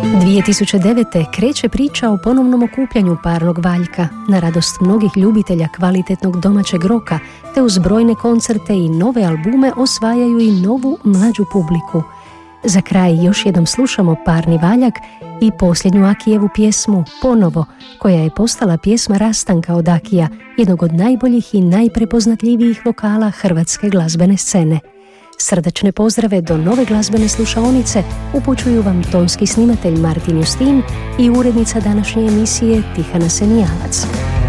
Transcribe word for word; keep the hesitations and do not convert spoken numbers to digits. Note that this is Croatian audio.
dvije tisuće devete. kreće priča o ponovnom okupljanju Parnog valjka, na radost mnogih ljubitelja kvalitetnog domaćeg roka, te uz brojne koncerte i nove albume osvajaju i novu mlađu publiku. Za kraj još jednom slušamo Parni valjak i posljednju Akijevu pjesmu Ponovo, koja je postala pjesma rastanka od Akija, jednog od najboljih i najprepoznatljivijih vokala hrvatske glazbene scene. Srdačne pozdrave do nove glazbene slušaonice upućuju vam tonski snimatelj Martin Justin i urednica današnje emisije Tihana Senijalac.